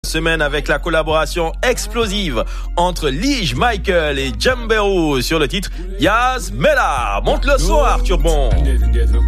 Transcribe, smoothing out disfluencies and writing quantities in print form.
Semaine avec la collaboration explosive entre Lige Michael et Jambero sur le titre Yaz Mela. Monte le son, Arthur Bon.